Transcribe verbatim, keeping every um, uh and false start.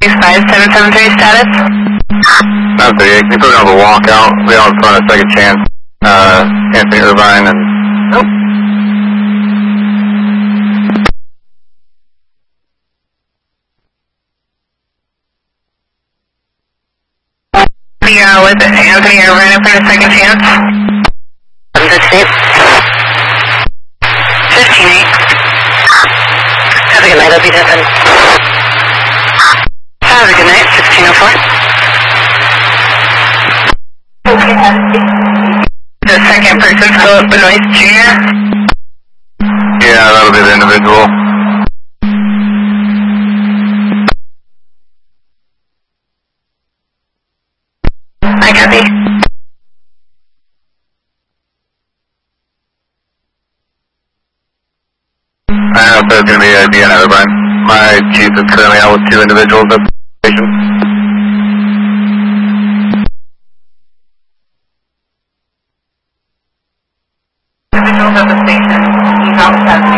five seven seven three status? nine thirty-eight, can you put it on the walkout? We all front a second chance. Uh, Anthony Irvine and... Nope. Yeah, with Anthony Irvine in front of second chance? fifteen. fifteen eight. Have a good night, O B seven. Have a good night, sixteen oh four. The second person, Philip Benoist Junior Yeah, that'll be the individual. I copy. I know if there's going to be a Deanna Irvine. My chief is currently out with two individuals at the station. Individuals at the station. He's out with